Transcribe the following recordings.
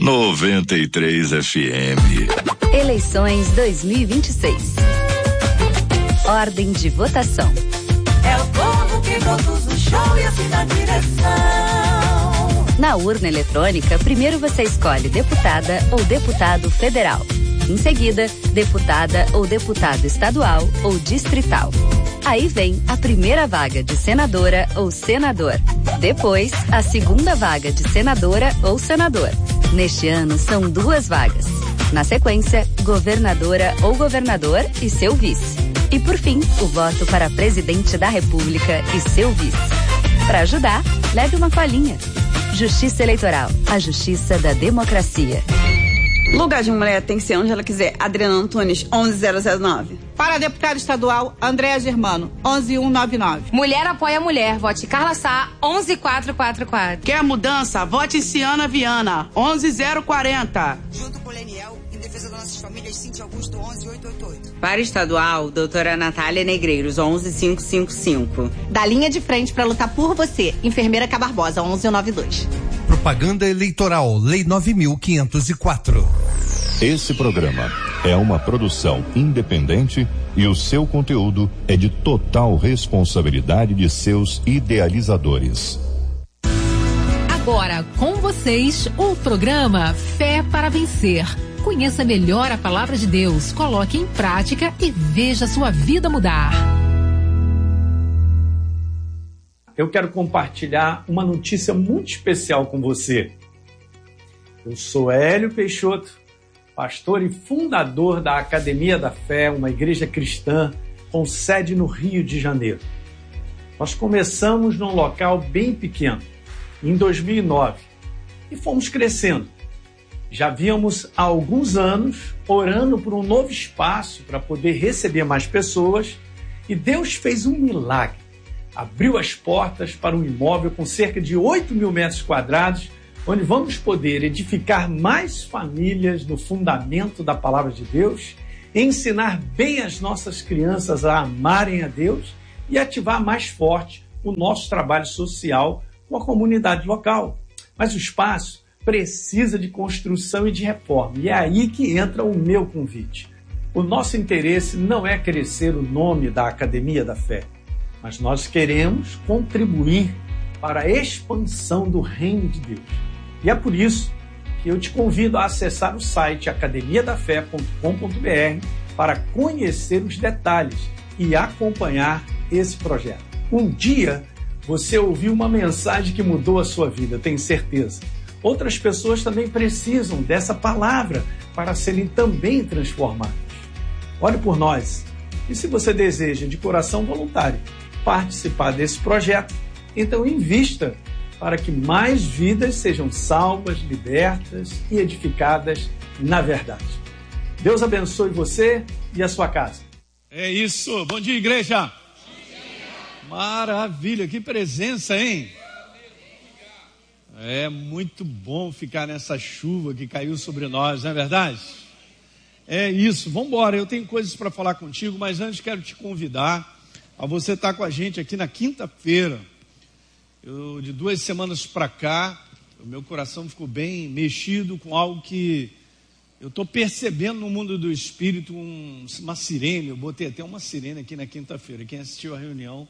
93 FM. Eleições 2026. Ordem de votação. É o povo que conduz o show e assim na direção. Na urna eletrônica, primeiro você escolhe deputada ou deputado federal. Em seguida, deputada ou deputado estadual ou distrital. Aí vem a primeira vaga de senadora ou senador. Depois, a segunda vaga de senadora ou senador. Neste ano, são 2 vagas. Na sequência, governadora ou governador e seu vice. E por fim, o voto para presidente da República e seu vice. Para ajudar, leve uma colinha. Justiça Eleitoral, a justiça da democracia. Lugar de mulher tem que ser onde ela quiser. Adriana Antunes, 11009. Para deputado estadual, Andréa Germano, 11199. Mulher apoia mulher, vote Carla Sá, 11444. Quer mudança? Vote Ciana Viana, 11040. Junto com o Leniel, em defesa das nossas famílias, Cintia Augusto, 11888. Para estadual, doutora Natália Negreiros, 11555. Da linha de frente para lutar por você, enfermeira K. Barbosa, 1192. Propaganda eleitoral, Lei 9.504. Esse programa é uma produção independente e o seu conteúdo é de total responsabilidade de seus idealizadores. Agora, com vocês, o programa Fé para Vencer. Conheça melhor a palavra de Deus, coloque em prática e veja sua vida mudar. Eu quero compartilhar uma notícia muito especial com você. Eu sou Hélio Peixoto, pastor e fundador da Academia da Fé, uma igreja cristã com sede no Rio de Janeiro. Nós começamos num local bem pequeno, em 2009, e fomos crescendo. Já víamos há alguns anos orando por um novo espaço para poder receber mais pessoas, e Deus fez um milagre. Abriu as portas para um imóvel com cerca de 8.000 metros quadrados, onde vamos poder edificar mais famílias no fundamento da palavra de Deus, ensinar bem as nossas crianças a amarem a Deus e ativar mais forte o nosso trabalho social com a comunidade local. Mas o espaço precisa de construção e de reforma, e é aí que entra o meu convite. O nosso interesse não é crescer o nome da Academia da Fé, mas nós queremos contribuir para a expansão do reino de Deus. E é por isso que eu te convido a acessar o site academiadafé.com.br para conhecer os detalhes e acompanhar esse projeto. Um dia você ouviu uma mensagem que mudou a sua vida, tenho certeza. Outras pessoas também precisam dessa palavra para serem também transformadas. Ore por nós. E se você deseja de coração voluntário participar desse projeto, então invista para que mais vidas sejam salvas, libertas e edificadas na verdade. Deus abençoe você e a sua casa. É isso. Bom dia, igreja. Maravilha, que presença, hein? É muito bom ficar nessa chuva que caiu sobre nós, não é verdade? É isso, vamos embora. Eu tenho coisas para falar contigo, mas antes quero te convidar a você estar com a gente aqui na quinta-feira. De 2 semanas para cá, o meu coração ficou bem mexido com algo que eu estou percebendo no mundo do espírito, uma sirene. Eu botei até uma sirene aqui na quinta-feira. Quem assistiu a reunião,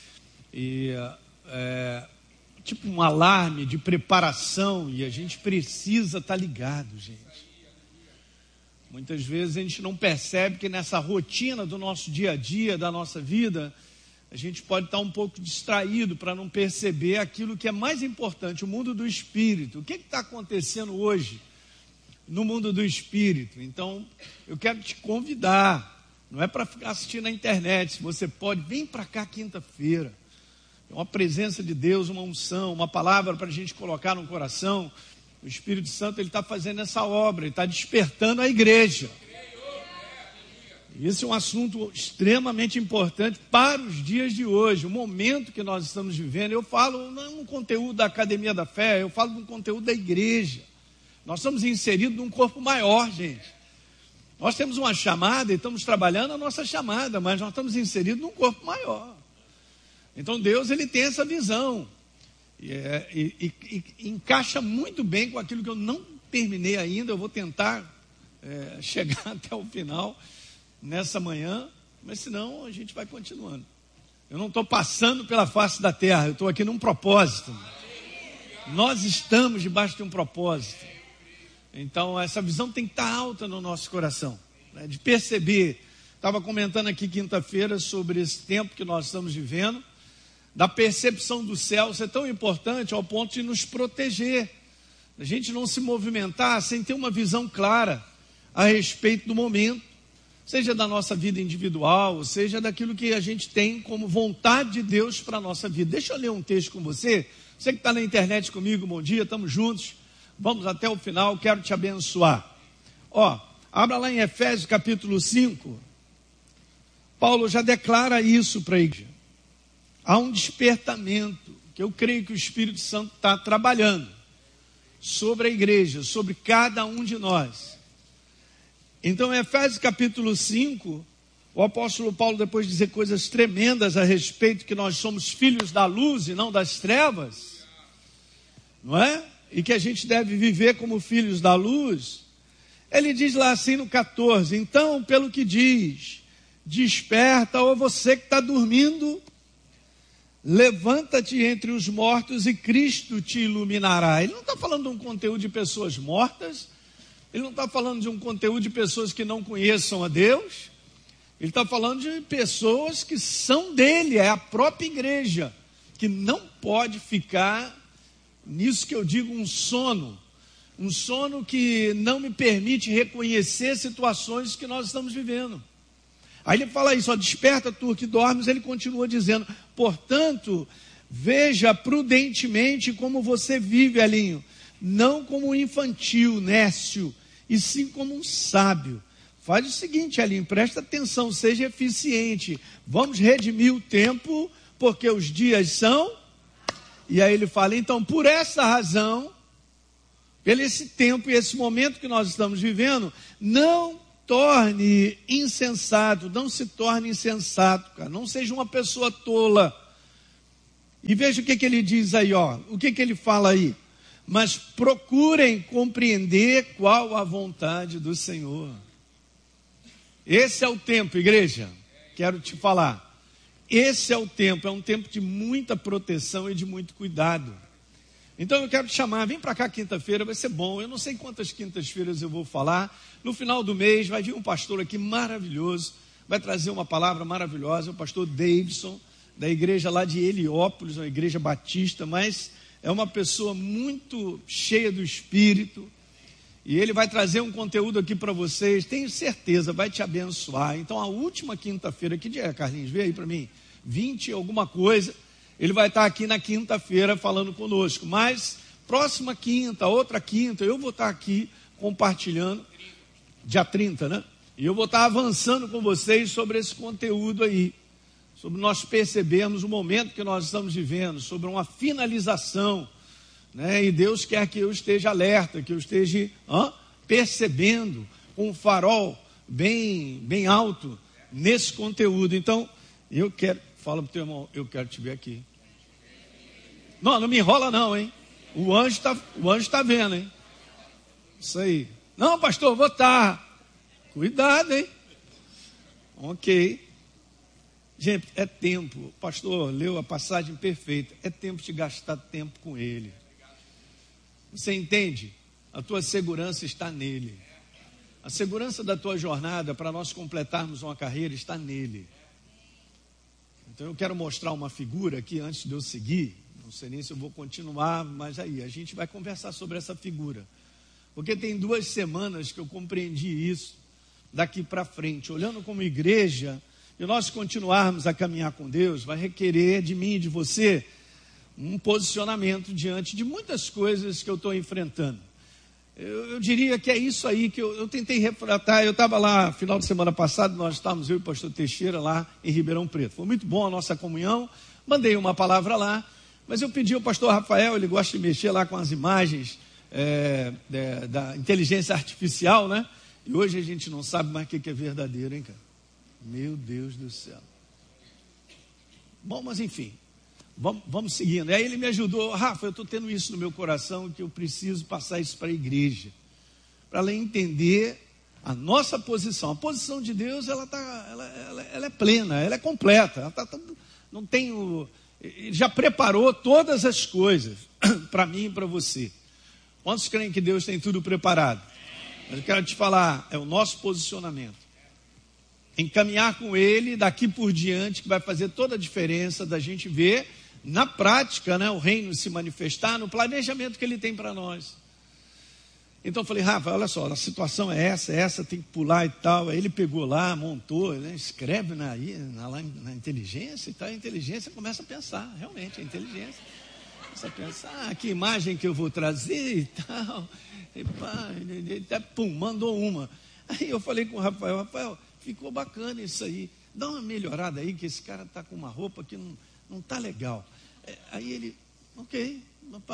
tipo um alarme de preparação, e a gente precisa estar ligado, gente. Muitas vezes a gente não percebe que nessa rotina do nosso dia a dia, da nossa vida, a gente pode estar um pouco distraído para não perceber aquilo que é mais importante, o mundo do espírito. O que está acontecendo hoje no mundo do espírito? Então, eu quero te convidar, não é para ficar assistindo na internet, se você pode, vem para cá quinta-feira. É uma presença de Deus, uma unção, uma palavra para a gente colocar no coração. O Espírito Santo, ele está fazendo essa obra, ele está despertando a igreja. Isso é um assunto extremamente importante para os dias de hoje, o momento que nós estamos vivendo. Eu falo não no conteúdo da Academia da Fé, eu falo no conteúdo da igreja. Nós estamos inseridos num corpo maior, gente. Nós temos uma chamada e estamos trabalhando a nossa chamada, mas nós estamos inseridos num corpo maior. Então Deus, ele tem essa visão. E encaixa muito bem com aquilo que eu não terminei ainda, eu vou tentar chegar até o final nessa manhã, mas senão a gente vai continuando. Eu não estou passando pela face da terra, eu estou aqui num propósito. Nós estamos debaixo de um propósito. Então essa visão tem que estar alta no nosso coração, né? De perceber. Estava comentando aqui quinta-feira sobre esse tempo que nós estamos vivendo, da percepção do céu ser tão importante ao ponto de nos proteger. A gente não se movimentar sem ter uma visão clara a respeito do momento, seja da nossa vida individual, seja daquilo que a gente tem como vontade de Deus para a nossa vida. Deixa eu ler um texto com você. Você que está na internet comigo, bom dia, estamos juntos. Vamos até o final, quero te abençoar. Abra lá em Efésios capítulo 5. Paulo já declara isso para a igreja. Há um despertamento que eu creio que o Espírito Santo está trabalhando sobre a igreja, sobre cada um de nós. Então, em Efésios capítulo 5, o apóstolo Paulo, depois de dizer coisas tremendas a respeito que nós somos filhos da luz e não das trevas, não é? E que a gente deve viver como filhos da luz, ele diz lá assim no 14, então, pelo que diz, desperta, ou você que está dormindo, levanta-te entre os mortos e Cristo te iluminará. Ele não está falando de um conteúdo de pessoas mortas, ele não está falando de um conteúdo de pessoas que não conheçam a Deus, ele está falando de pessoas que são dele, é a própria igreja, que não pode ficar nisso que eu digo um sono que não me permite reconhecer situações que nós estamos vivendo. Aí ele fala isso, desperta tu que dormes, ele continua dizendo, portanto, veja prudentemente como você vive, Elinho, não como um infantil, nécio, e sim como um sábio. Faz o seguinte, Elinho, presta atenção, seja eficiente, vamos redimir o tempo, porque os dias são... E aí ele fala, então, por essa razão, pelo esse tempo e esse momento que nós estamos vivendo, não torne insensato, não se torne insensato, cara, não seja uma pessoa tola. E veja o que ele diz aí, o que ele fala aí? Mas procurem compreender qual a vontade do Senhor. Esse é o tempo, igreja, quero te falar. Esse é o tempo, é um tempo de muita proteção e de muito cuidado. Então eu quero te chamar, vem para cá quinta-feira, vai ser bom. Eu não sei quantas quintas-feiras eu vou falar. No final do mês vai vir um pastor aqui maravilhoso, vai trazer uma palavra maravilhosa, o pastor Davidson, da igreja lá de Heliópolis, uma igreja batista, mas é uma pessoa muito cheia do Espírito. E ele vai trazer um conteúdo aqui para vocês, tenho certeza, vai te abençoar. Então a última quinta-feira, que dia é, Carlinhos? Vê aí para mim, 20 alguma coisa, ele vai estar aqui na quinta-feira falando conosco. Mas próxima quinta, outra quinta, eu vou estar aqui compartilhando, dia 30, né? E eu vou estar avançando com vocês sobre esse conteúdo aí, sobre nós percebermos o momento que nós estamos vivendo, sobre uma finalização, né? E Deus quer que eu esteja alerta, que eu esteja percebendo com um farol bem alto nesse conteúdo. Então, eu quero, fala para o teu irmão, eu quero te ver aqui. Não me enrola não, hein? O anjo está vendo, hein? Isso aí. Não, pastor, vou estar. Cuidado, hein? Ok. Gente, é tempo. O pastor leu a passagem perfeita. É tempo de gastar tempo com ele. Você entende? A tua segurança está nele. A segurança da tua jornada para nós completarmos uma carreira está nele. Então eu quero mostrar uma figura aqui antes de eu seguir. Não sei nem se eu vou continuar, mas aí a gente vai conversar sobre essa figura. Porque tem 2 semanas que eu compreendi isso daqui para frente. Olhando como igreja, e nós continuarmos a caminhar com Deus, vai requerer de mim e de você um posicionamento diante de muitas coisas que eu estou enfrentando. Eu diria que é isso aí que eu tentei refratar. Eu estava lá, final de semana passada, nós estávamos, eu e o pastor Teixeira, lá em Ribeirão Preto. Foi muito bom a nossa comunhão, mandei uma palavra lá, mas eu pedi ao pastor Rafael, ele gosta de mexer lá com as imagens da inteligência artificial, né? E hoje a gente não sabe mais o que é verdadeiro, hein, cara? Meu Deus do céu. Bom, mas enfim, vamos seguindo. Aí ele me ajudou, Rafa, eu estou tendo isso no meu coração, que eu preciso passar isso para a igreja. para ela entender a nossa posição. A posição de Deus, ela é plena, ela é completa. Ela não tem Ele já preparou todas as coisas para mim e para você. Quantos creem que Deus tem tudo preparado? Mas eu quero te falar, é o nosso posicionamento. Em caminhar com Ele daqui por diante, que vai fazer toda a diferença da gente ver na prática, né, o reino se manifestar no planejamento que Ele tem para nós. Então eu falei, Rafa, olha só, a situação é essa, tem que pular e tal. Aí ele pegou lá, montou, né, escreve lá na inteligência e tal. A inteligência começa a pensar, realmente, a inteligência começa a pensar, que imagem que eu vou trazer e tal. E pá, pum, mandou uma. Aí eu falei com o Rafael, ficou bacana isso aí. Dá uma melhorada aí, que esse cara está com uma roupa que não está legal. Aí ele, ok.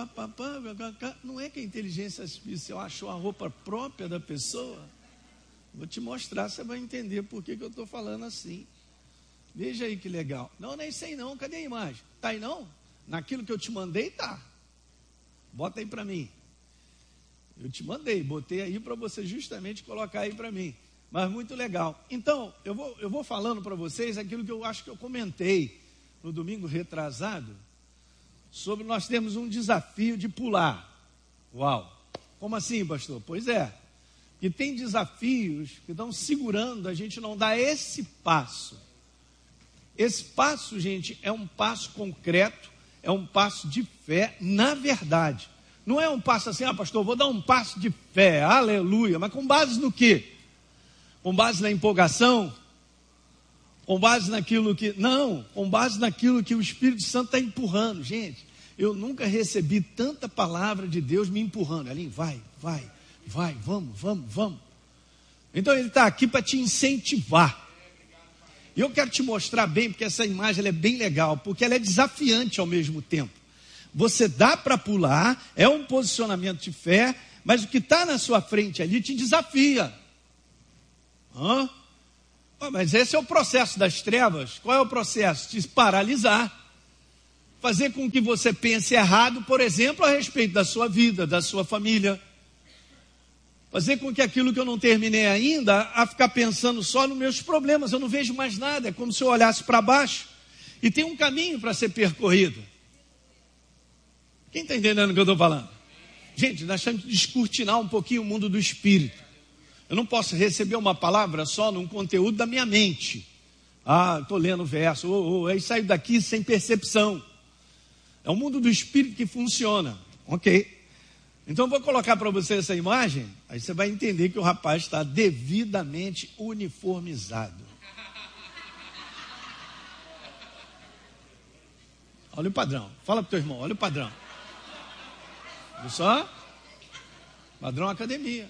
Não é que a inteligência artificial achou a roupa própria da pessoa. Vou te mostrar, você vai entender por que eu estou falando assim. Veja aí que legal. Não, nem sei não, cadê a imagem? Tá aí não? Naquilo que eu te mandei, tá. Bota aí para mim. Eu te mandei, botei aí para você justamente colocar aí para mim. Mas muito legal. Então, eu vou falando para vocês aquilo que eu acho que eu comentei no domingo retrasado, sobre nós termos um desafio de pular. Uau! Como assim, pastor? Pois é, que tem desafios que estão segurando a gente não dar esse passo. Esse passo, gente, é um passo concreto, é um passo de fé na verdade. Não é um passo assim, pastor, vou dar um passo de fé, aleluia, mas com base no quê? Com base na empolgação? Com base naquilo que... Não, com base naquilo que o Espírito Santo está empurrando. Gente, eu nunca recebi tanta palavra de Deus me empurrando. Aline, vai, vamos. Então ele está aqui para te incentivar. E eu quero te mostrar bem, porque essa imagem ela é bem legal, porque ela é desafiante ao mesmo tempo. Você dá para pular, é um posicionamento de fé, mas o que está na sua frente ali te desafia. Mas esse é o processo das trevas. Qual é o processo? Te paralisar. Fazer com que você pense errado, por exemplo, a respeito da sua vida, da sua família. Fazer com que aquilo que eu não terminei ainda, a ficar pensando só nos meus problemas, eu não vejo mais nada. É como se eu olhasse para baixo e tem um caminho para ser percorrido. Quem está entendendo o que eu estou falando? Gente, nós temos que descortinar um pouquinho o mundo do espírito. Eu não posso receber uma palavra só num conteúdo da minha mente. Estou lendo o verso, aí saio daqui sem percepção. É o mundo do espírito que funciona. Ok. Então eu vou colocar para você essa imagem, aí você vai entender que o rapaz está devidamente uniformizado. Olha o padrão. Fala para o teu irmão, olha o padrão. Viu só? Padrão academia.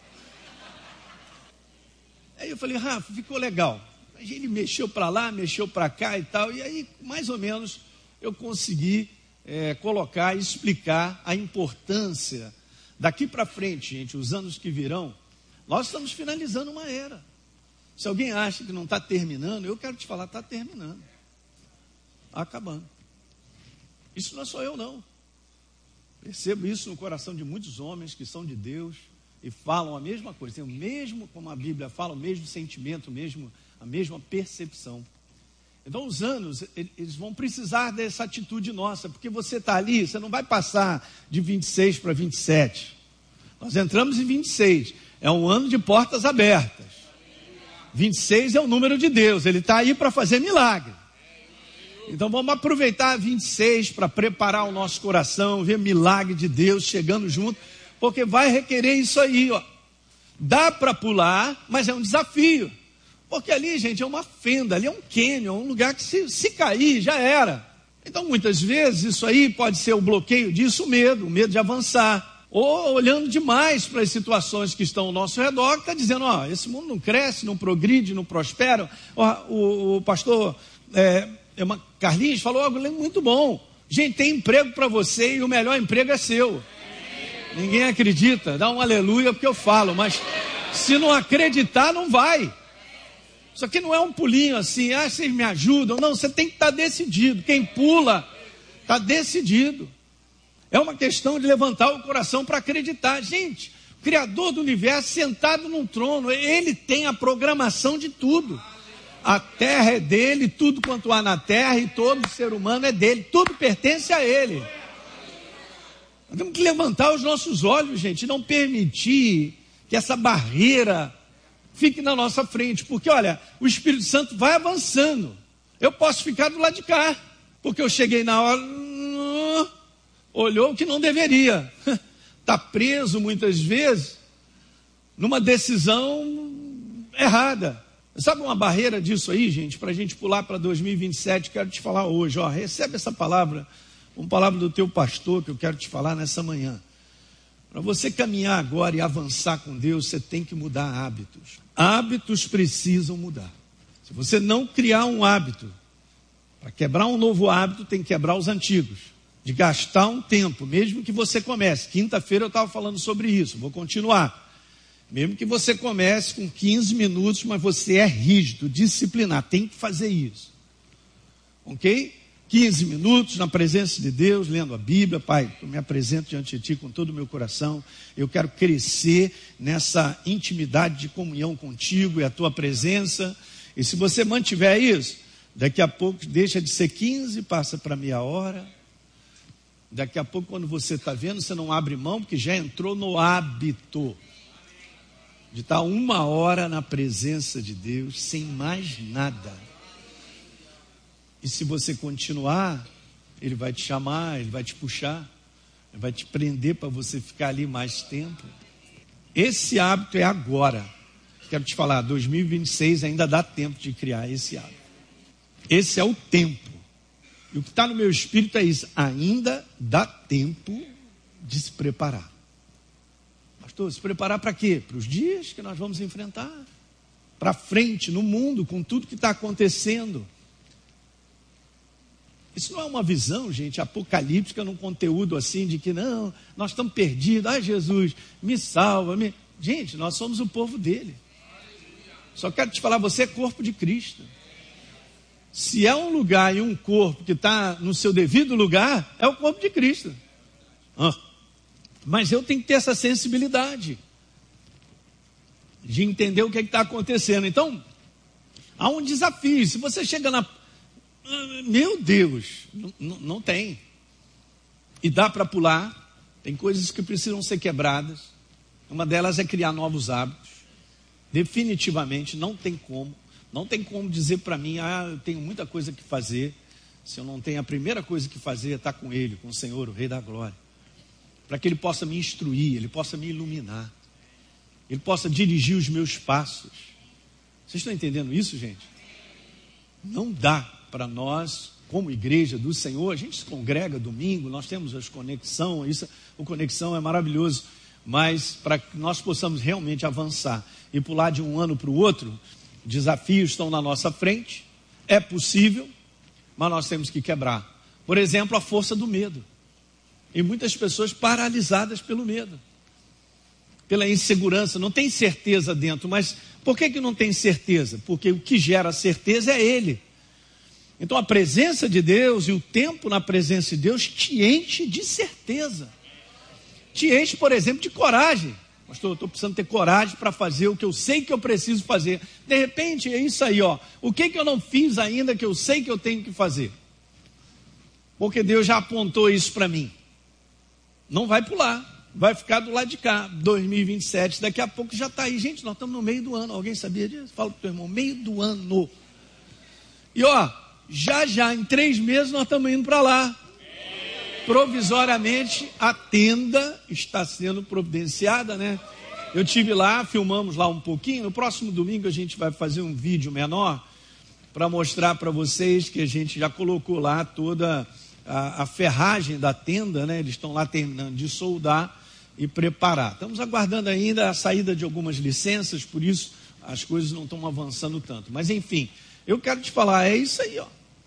Aí eu falei, Rafa, ficou legal. Ele mexeu para lá, mexeu para cá e tal. E aí, mais ou menos, eu consegui colocar e explicar a importância. Daqui para frente, gente, os anos que virão, nós estamos finalizando uma era. Se alguém acha que não está terminando, eu quero te falar, está terminando. Está acabando. Isso não é só eu, não. Percebo isso no coração de muitos homens que são de Deus e falam a mesma coisa, tem o mesmo, como a Bíblia fala, o mesmo sentimento, a mesma percepção. Então os anos, eles vão precisar dessa atitude nossa, porque você está ali, você não vai passar de 26 para 27. Nós entramos em 26, é um ano de portas abertas. 26 é o número de Deus, Ele está aí para fazer milagre. Então vamos aproveitar 26 para preparar o nosso coração, ver milagre de Deus chegando junto, porque vai requerer isso aí, ó. Dá para pular, mas é um desafio. Porque ali, gente, é uma fenda, ali é um cânion, um lugar que se cair, já era. Então, muitas vezes, isso aí pode ser o bloqueio disso, o medo de avançar. Ou olhando demais para as situações que estão ao nosso redor, que está dizendo, esse mundo não cresce, não progride, não prospera. O pastor Carlinhos falou algo muito bom. Gente, tem emprego para você e o melhor emprego é seu. Ninguém acredita, dá um aleluia porque eu falo, mas se não acreditar, não vai. Isso aqui não é um pulinho assim, vocês me ajudam. Não, você tem que estar decidido. Quem pula, está decidido. É uma questão de levantar o coração para acreditar. Gente, Criador do universo, sentado num trono. Ele tem a programação de tudo. A terra é dele, tudo quanto há na terra, e todo ser humano é dele. Tudo pertence a ele. Nós temos que levantar os nossos olhos, gente, e não permitir que essa barreira fique na nossa frente. Porque, olha, o Espírito Santo vai avançando. Eu posso ficar do lado de cá, porque eu cheguei na hora, olhou o que não deveria. Está preso muitas vezes numa decisão errada. Sabe uma barreira disso aí, gente? Para a gente pular para 2027, quero te falar hoje. Ó, recebe essa palavra, uma palavra do teu pastor que eu quero te falar nessa manhã. Para você caminhar agora e avançar com Deus, você tem que mudar hábitos. Hábitos precisam mudar. Se você não criar um hábito, para quebrar um novo hábito, tem que quebrar os antigos. De gastar um tempo, mesmo que você comece. Quinta-feira eu estava falando sobre isso, vou continuar. Mesmo que você comece com 15 minutos, mas você é rígido, disciplinar, tem que fazer isso. Ok? 15 minutos na presença de Deus, lendo a Bíblia. Pai, eu me apresento diante de Ti com todo o meu coração. Eu quero crescer nessa intimidade de comunhão contigo e a Tua presença. E se você mantiver isso, daqui a pouco deixa de ser 15, passa para meia hora. Daqui a pouco, quando você está vendo, você não abre mão, porque já entrou no hábito de estar 1 hora na presença de Deus, sem mais nada. E se você continuar, Ele vai te chamar, Ele vai te puxar, Ele vai te prender para você ficar ali mais tempo. Esse hábito é agora. Quero te falar, 2026 ainda dá tempo de criar esse hábito. Esse é o tempo. E o que está no meu espírito é isso, ainda dá tempo de se preparar. Pastor, se preparar para quê? Para os dias que nós vamos enfrentar. Para frente, no mundo, com tudo que está acontecendo. Isso não é uma visão, gente, apocalíptica, num conteúdo assim de que não, nós estamos perdidos, ai Jesus, me salva. Gente, nós somos o povo dele. Só quero te falar, você é corpo de Cristo. Se é um lugar e um corpo que está no seu devido lugar, é o corpo de Cristo. Mas eu tenho que ter essa sensibilidade de entender o que está acontecendo. Então, há um desafio. Se você chega na... Meu Deus, não tem. E dá para pular. Tem coisas que precisam ser quebradas. Uma delas é criar novos hábitos. Definitivamente não tem como. Não tem como dizer para mim, eu tenho muita coisa que fazer, se eu não tenho a primeira coisa que fazer é estar com Ele, com o Senhor, o Rei da Glória. Para que Ele possa me instruir, Ele possa me iluminar, Ele possa dirigir os meus passos. Vocês estão entendendo isso, gente? Não dá para nós, como igreja do Senhor, a gente se congrega domingo, nós temos as conexões, o conexão é maravilhoso, mas para que nós possamos realmente avançar e pular de um ano para o outro, desafios estão na nossa frente, é possível, mas nós temos que quebrar. Por exemplo, a força do medo. E muitas pessoas paralisadas pelo medo, pela insegurança, não tem certeza dentro. Mas por que não tem certeza? Porque o que gera certeza é Ele. Então a presença de Deus e o tempo na presença de Deus te enche de certeza. Te enche, por exemplo, de coragem. Pastor, eu estou precisando ter coragem para fazer o que eu sei que eu preciso fazer. De repente, é isso aí, ó. O que eu não fiz ainda que eu sei que eu tenho que fazer? Porque Deus já apontou isso para mim. Não vai pular, vai ficar do lado de cá. 2027, daqui a pouco já está aí. Gente, nós estamos no meio do ano. Alguém sabia disso? Fala para o teu irmão, meio do ano. E ó, já, em 3 meses nós estamos indo para lá. Provisoriamente a tenda está sendo providenciada, né? Eu estive lá, filmamos lá um pouquinho. No próximo domingo a gente vai fazer um vídeo menor para mostrar para vocês que a gente já colocou lá toda a ferragem da tenda, né? Eles estão lá terminando de soldar e preparar. Estamos aguardando ainda a saída de algumas licenças, por isso as coisas não estão avançando tanto. Mas enfim, eu quero te falar, é isso aí, ó.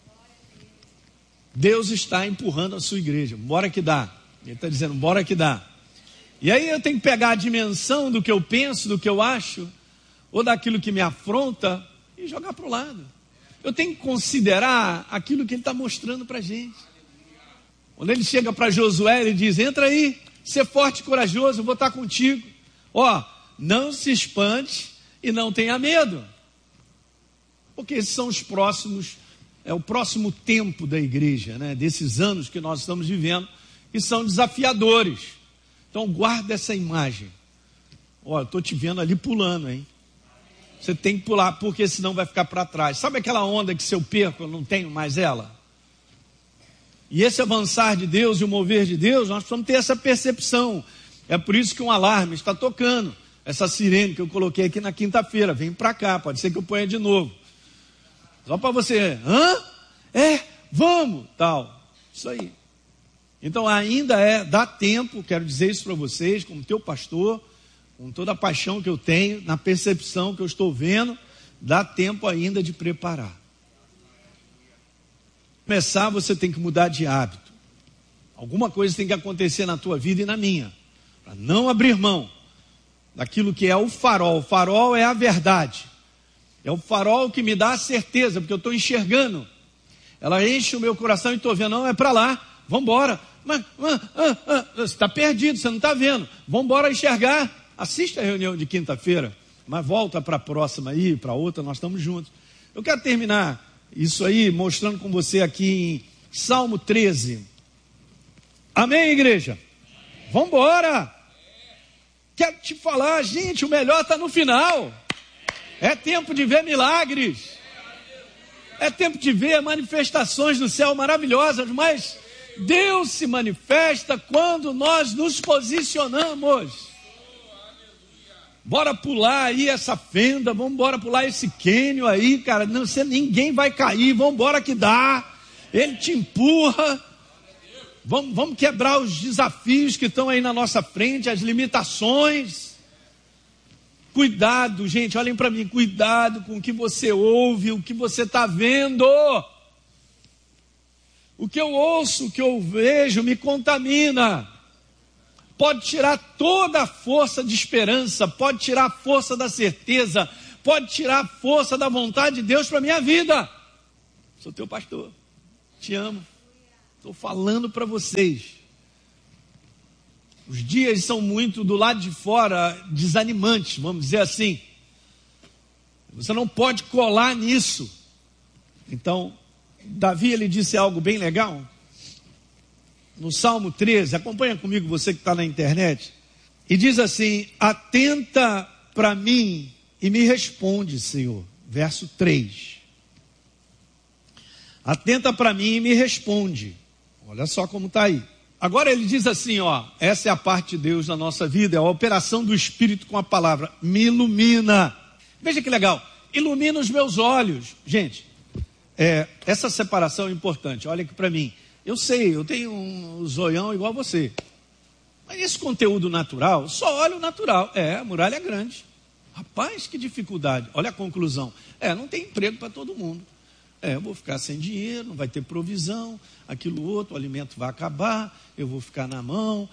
Deus está empurrando a sua igreja, bora que dá. Ele está dizendo, bora que dá. E aí eu tenho que pegar a dimensão do que eu penso, do que eu acho, ou daquilo que me afronta, e jogar para o lado. Eu tenho que considerar aquilo que Ele está mostrando para a gente. Quando Ele chega para Josué, Ele diz, entra aí, ser forte e corajoso, eu vou estar contigo. Não se espante e não tenha medo. Porque esses são os próximos, é o próximo tempo da igreja, né? Desses anos que nós estamos vivendo, que são desafiadores. Então guarda essa imagem. Eu estou te vendo ali pulando, hein? Você tem que pular, porque senão vai ficar para trás. Sabe aquela onda que se eu perco, eu não tenho mais ela? E esse avançar de Deus e o mover de Deus, nós precisamos ter essa percepção. É por isso que um alarme está tocando. Essa sirene que eu coloquei aqui na quinta-feira, vem para cá, pode ser que eu ponha de novo. Só para você, vamos, tal. Isso aí. Então ainda dá tempo, quero dizer isso para vocês, como teu pastor, com toda a paixão que eu tenho, na percepção que eu estou vendo, dá tempo ainda de preparar. Começar, você tem que mudar de hábito. Alguma coisa tem que acontecer na tua vida e na minha, para não abrir mão daquilo que é o farol. O farol é a verdade. É o farol que me dá a certeza, porque eu estou enxergando. Ela enche o meu coração e estou vendo, não, é para lá, vamos embora. Mas você está perdido, você não está vendo. Vamos embora enxergar. Assiste a reunião de quinta-feira, mas volta para a próxima aí, para outra, nós estamos juntos. Eu quero terminar isso aí mostrando com você aqui em Salmo 13. Amém, igreja? Vamos embora. Quero te falar, gente, o melhor está no final. É tempo de ver milagres. É tempo de ver manifestações do céu maravilhosas, mas Deus se manifesta quando nós nos posicionamos. Bora pular aí essa fenda, vamos embora pular esse cânion aí, cara, ninguém vai cair, vamos embora que dá. Ele te empurra. Vamos quebrar os desafios que estão aí na nossa frente, as limitações. Cuidado, gente, olhem para mim, cuidado com o que você ouve, o que você está vendo. O que eu ouço, o que eu vejo me contamina. Pode tirar toda a força de esperança, pode tirar a força da certeza, pode tirar a força da vontade de Deus para a minha vida. Sou teu pastor, te amo, estou falando para vocês. Os dias são muito do lado de fora desanimantes, vamos dizer assim. Você não pode colar nisso. Então, Davi, ele disse algo bem legal. No Salmo 13, acompanha comigo você que está na internet. E diz assim, atenta para mim e me responde, Senhor. Verso 3. Atenta para mim e me responde. Olha só como está aí. Agora ele diz assim, essa é a parte de Deus na nossa vida, é a operação do Espírito com a palavra, me ilumina. Veja que legal, ilumina os meus olhos. Gente, essa separação é importante, olha aqui para mim. Eu sei, eu tenho um zoião igual a você, mas esse conteúdo natural, só olha o natural. A muralha é grande. Rapaz, que dificuldade. Olha a conclusão, não tem emprego para todo mundo. Eu vou ficar sem dinheiro, não vai ter provisão, aquilo outro, o alimento vai acabar, eu vou ficar na mão,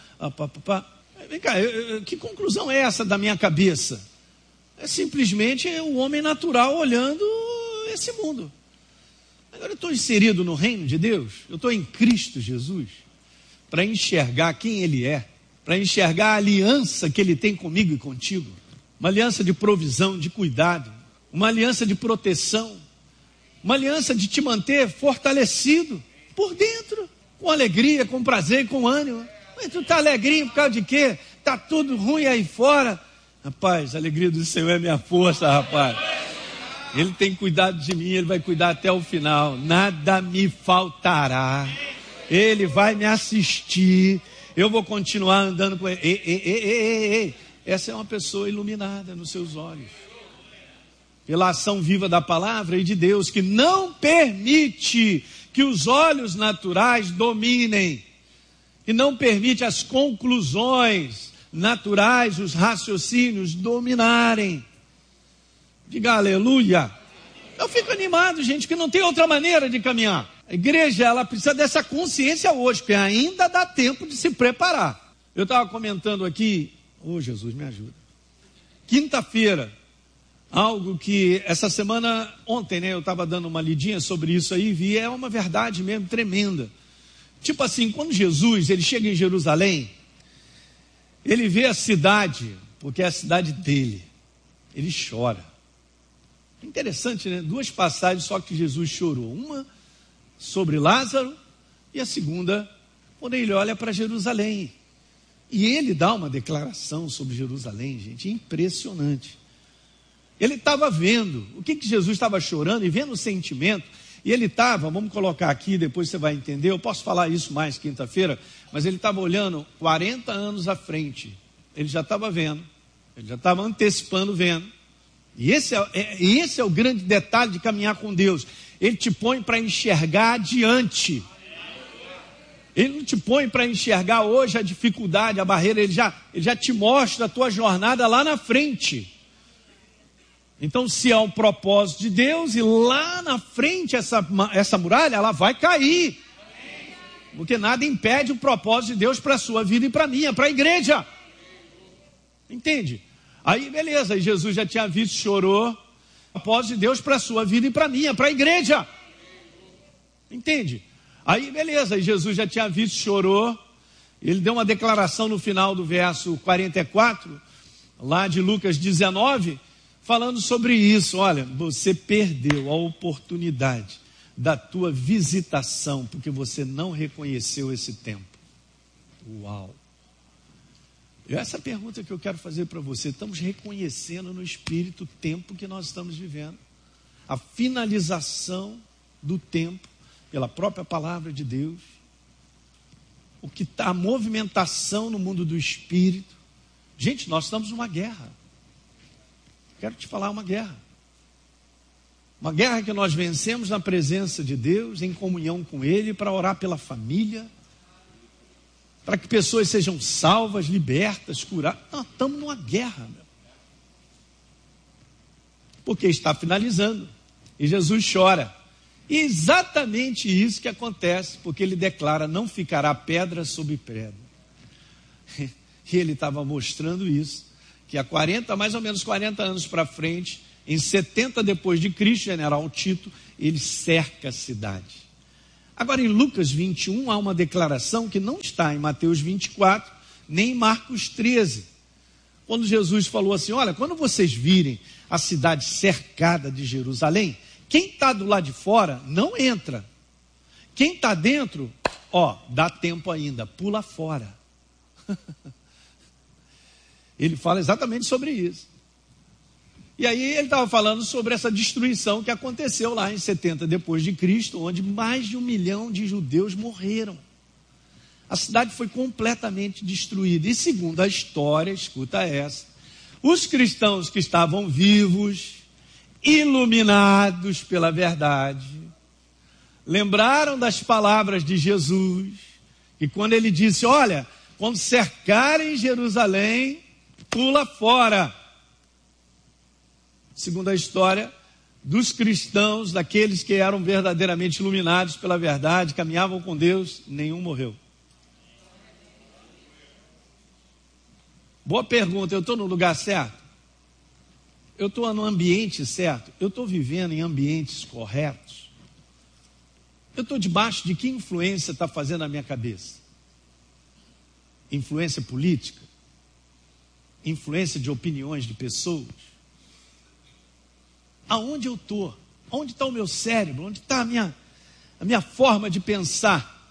Vem cá, que conclusão é essa da minha cabeça? É simplesmente o homem natural olhando esse mundo. Agora eu estou inserido no reino de Deus, eu estou em Cristo Jesus, para enxergar quem Ele é, para enxergar a aliança que Ele tem comigo e contigo, uma aliança de provisão, de cuidado, uma aliança de proteção, uma aliança de te manter fortalecido por dentro, com alegria, com prazer e com ânimo. Mas tu está alegrinho por causa de quê? Está tudo ruim aí fora. Rapaz, a alegria do Senhor é minha força, rapaz. Ele tem cuidado de mim, Ele vai cuidar até o final. Nada me faltará. Ele vai me assistir. Eu vou continuar andando com Ele. Ei. Essa é uma pessoa iluminada nos seus olhos. Pela ação viva da palavra e de Deus, que não permite que os olhos naturais dominem, e não permite as conclusões naturais, os raciocínios dominarem. Diga aleluia. Eu fico animado, gente, que não tem outra maneira de caminhar. A igreja, ela precisa dessa consciência hoje, porque ainda dá tempo de se preparar. Eu estava comentando aqui, Jesus me ajuda, quinta-feira, algo que essa semana, ontem, eu estava dando uma lidinha sobre isso aí, vi, é uma verdade mesmo tremenda. Tipo assim, quando Jesus, ele chega em Jerusalém, ele vê a cidade porque é a cidade dele. Ele chora. Interessante, né? 2 passagens só que Jesus chorou. Uma sobre Lázaro e a segunda quando ele olha para Jerusalém. E ele dá uma declaração sobre Jerusalém, gente, impressionante. Ele estava vendo o que Jesus estava chorando e vendo o sentimento. E ele estava, vamos colocar aqui, depois você vai entender, eu posso falar isso mais quinta-feira, mas ele estava olhando 40 anos à frente. Ele já estava vendo, ele já estava antecipando vendo. E esse é o grande detalhe de caminhar com Deus. Ele te põe para enxergar adiante. Ele não te põe para enxergar hoje a dificuldade, a barreira, ele já te mostra a tua jornada lá na frente. Então, se há um propósito de Deus, e lá na frente essa muralha, ela vai cair. Porque nada impede o propósito de Deus para a sua vida e para a minha, para a igreja. Entende? Aí, beleza, aí Jesus já tinha visto, chorou. O propósito de Deus para a sua vida e para a minha, para a igreja. Entende? Aí, beleza, aí Jesus já tinha visto, chorou. Ele deu uma declaração no final do verso 44, lá de Lucas 19, falando sobre isso. Olha, você perdeu a oportunidade da tua visitação, porque você não reconheceu esse tempo. Uau! E essa pergunta que eu quero fazer para você: estamos reconhecendo no Espírito o tempo que nós estamos vivendo? A finalização do tempo, pela própria palavra de Deus, o que está, a movimentação no mundo do Espírito. Gente, nós estamos numa guerra. Quero te falar uma guerra. Uma guerra que nós vencemos na presença de Deus, em comunhão com Ele, para orar pela família, para que pessoas sejam salvas, libertas, curadas. Nós estamos numa guerra, meu. Porque está finalizando. E Jesus chora. E exatamente isso que acontece, porque ele declara: não ficará pedra sobre pedra. E ele estava mostrando isso, que há mais ou menos 40 anos para frente, em 70 depois de Cristo, general Tito, ele cerca a cidade. Agora, em Lucas 21, há uma declaração que não está em Mateus 24, nem em Marcos 13. Quando Jesus falou assim: olha, quando vocês virem a cidade cercada de Jerusalém, quem está do lado de fora não entra. Quem está dentro, dá tempo ainda, pula fora. Ele fala exatamente sobre isso. E aí ele estava falando sobre essa destruição que aconteceu lá em 70 depois de Cristo, onde mais de 1 milhão de judeus morreram. A cidade foi completamente destruída. E segundo a história, escuta essa, os cristãos que estavam vivos, iluminados pela verdade, lembraram das palavras de Jesus, e quando ele disse: olha, quando cercarem Jerusalém, pula fora. Segundo a história dos cristãos, daqueles que eram verdadeiramente iluminados pela verdade, caminhavam com Deus, nenhum morreu. Boa pergunta, eu estou no lugar certo? Eu estou no ambiente certo? Eu estou vivendo em ambientes corretos? Eu estou debaixo de que influência está fazendo a minha cabeça? Influência política? Influência de opiniões de pessoas? Aonde eu estou? Onde está o meu cérebro? Onde está a minha forma de pensar?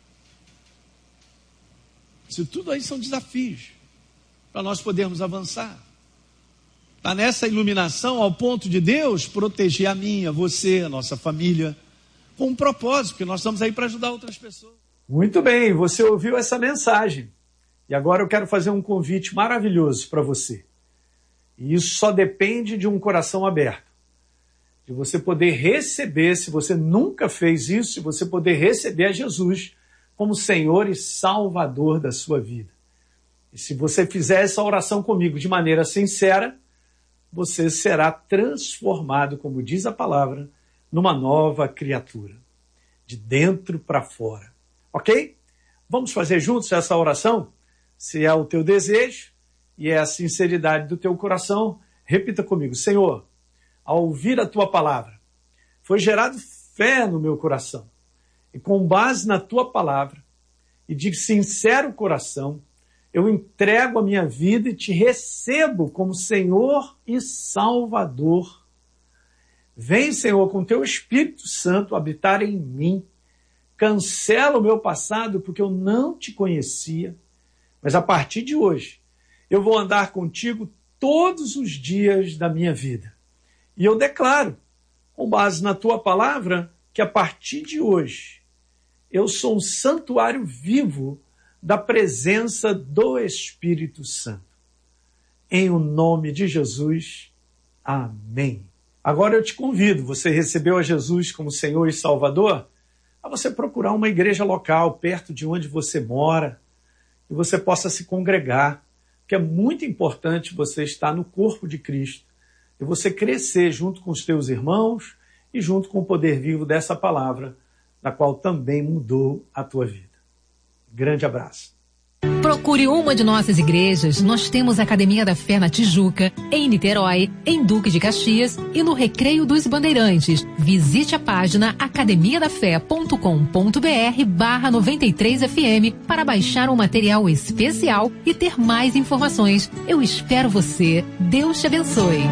Isso tudo aí são desafios para nós podermos avançar. Está nessa iluminação ao ponto de Deus proteger a minha, você, a nossa família, com um propósito, porque nós estamos aí para ajudar outras pessoas. Muito bem, você ouviu essa mensagem. E agora eu quero fazer um convite maravilhoso para você. E isso só depende de um coração aberto. De você poder receber, se você nunca fez isso, de você poder receber a Jesus como Senhor e Salvador da sua vida. E se você fizer essa oração comigo de maneira sincera, você será transformado, como diz a palavra, numa nova criatura, de dentro para fora. Ok? Vamos fazer juntos essa oração? Se é o teu desejo e é a sinceridade do teu coração, repita comigo: Senhor, ao ouvir a tua palavra, foi gerado fé no meu coração. E com base na tua palavra e de sincero coração, Eu entrego a minha vida e te recebo como Senhor e Salvador. Vem, Senhor, com teu Espírito Santo habitar em mim. Cancela o meu passado porque eu não te conhecia. Mas a partir de hoje, eu vou andar contigo todos os dias da minha vida. E eu declaro, com base na tua palavra, que a partir de hoje, eu sou um santuário vivo da presença do Espírito Santo. Em o nome de Jesus, amém. Agora eu te convido, você recebeu a Jesus como Senhor e Salvador, a você procurar uma igreja local, perto de onde você mora, e você possa se congregar, porque é muito importante você estar no corpo de Cristo, e você crescer junto com os teus irmãos e junto com o poder vivo dessa palavra, na qual também mudou a tua vida. Grande abraço. Procure uma de nossas igrejas. Nós temos a Academia da Fé na Tijuca, em Niterói, em Duque de Caxias e no Recreio dos Bandeirantes. Visite a página academiadafé.com.br/93fm para baixar um material especial e ter mais informações. Eu espero você. Deus te abençoe.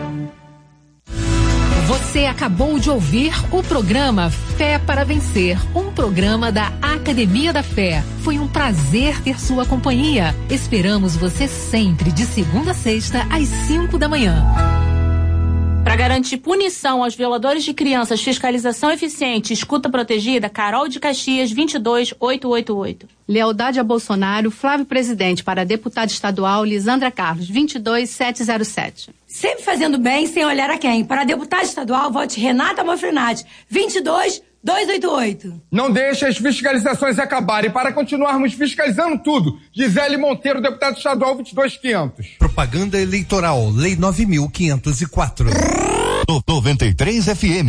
Você acabou de ouvir o programa Fé para Vencer, um programa da Academia da Fé. Foi um prazer ter sua companhia. Esperamos você sempre, de segunda a sexta, às 5 da manhã. Para garantir punição aos violadores de crianças, fiscalização eficiente e escuta protegida, Carol de Caxias, 22888. Lealdade a Bolsonaro, Flávio Presidente. Para deputada estadual, Lisandra Carlos, 22707. Sempre fazendo bem, sem olhar a quem. Para deputada estadual, vote Renata Manfrenati, 22288. Não deixe as fiscalizações acabarem. Para continuarmos fiscalizando tudo, Gisele Monteiro, deputado estadual, 22500. Propaganda eleitoral, Lei 9.504. 93 FM.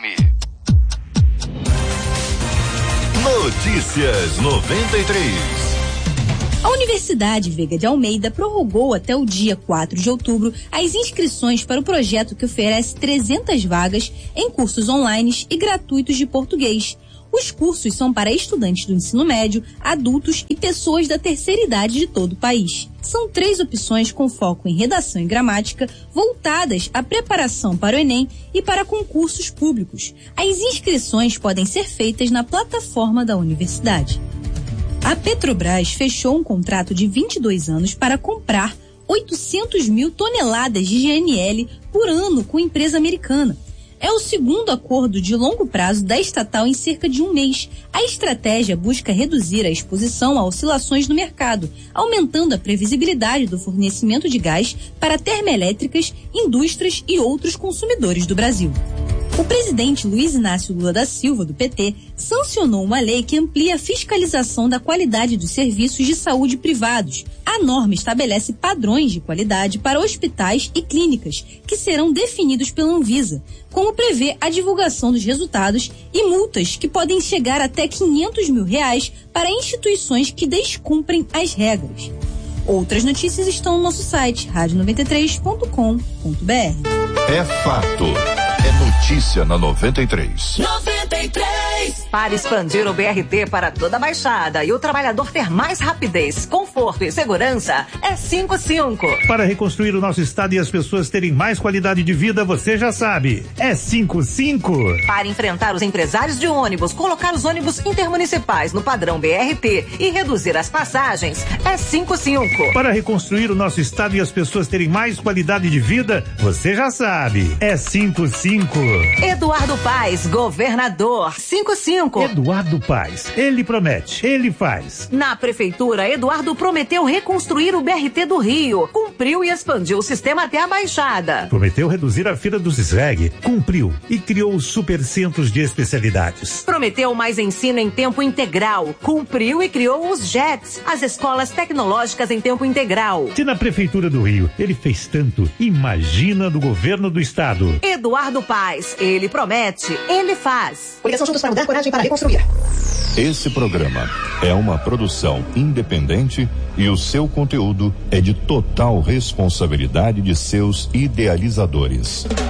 Notícias 93. A Universidade Veiga de Almeida prorrogou até o dia 4 de outubro as inscrições para o projeto que oferece 300 vagas em cursos online e gratuitos de português. Os cursos são para estudantes do ensino médio, adultos e pessoas da terceira idade de todo o país. São 3 opções com foco em redação e gramática, voltadas à preparação para o Enem e para concursos públicos. As inscrições podem ser feitas na plataforma da universidade. A Petrobras fechou um contrato de 22 anos para comprar 800 mil toneladas de GNL por ano com empresa americana. É o segundo acordo de longo prazo da estatal em cerca de um mês. A estratégia busca reduzir a exposição a oscilações no mercado, aumentando a previsibilidade do fornecimento de gás para termoelétricas, indústrias e outros consumidores do Brasil. O presidente Luiz Inácio Lula da Silva, do PT, sancionou uma lei que amplia a fiscalização da qualidade dos serviços de saúde privados. A norma estabelece padrões de qualidade para hospitais e clínicas, que serão definidos pela Anvisa, como prevê a divulgação dos resultados e multas que podem chegar até R$500 mil para instituições que descumprem as regras. Outras notícias estão no nosso site, radio93.com.br. É fato. É notícia na 93. 93. Para expandir o BRT para toda a Baixada e o trabalhador ter mais rapidez, conforto e segurança, é 55. Para reconstruir o nosso estado e as pessoas terem mais qualidade de vida, você já sabe, é 55. Para enfrentar os empresários de ônibus, colocar os ônibus intermunicipais no padrão BRT e reduzir as passagens, é 55. Para reconstruir o nosso estado e as pessoas terem mais qualidade de vida, você já sabe, é 55. Eduardo Paes, governador, 55. Eduardo Paes, ele promete, ele faz. Na prefeitura, Eduardo prometeu reconstruir o BRT do Rio, cumpriu e expandiu o sistema até a Baixada. Prometeu reduzir a fila dos SREG, cumpriu e criou os supercentros de especialidades. Prometeu mais ensino em tempo integral, cumpriu e criou os JETs, as escolas tecnológicas em tempo integral. Se na prefeitura do Rio ele fez tanto, imagina do governo do estado. Eduardo Paes, ele promete, ele faz. Coligação Juntos para Mudar, coragem para reconstruir. Esse programa é uma produção independente e o seu conteúdo é de total responsabilidade de seus idealizadores.